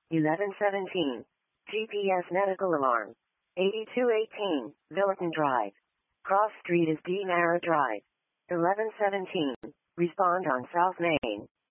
1117. GPS medical alarm. 8218, Villarton Drive. Cross Street is D. Mara Drive. 1117. Respond on South Main.